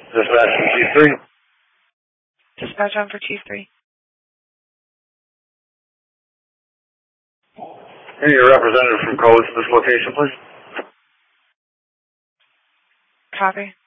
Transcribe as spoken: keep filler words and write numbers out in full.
Dispatch from T three. Dispatch on for T three. Any representative from codes to this location, please? Copy.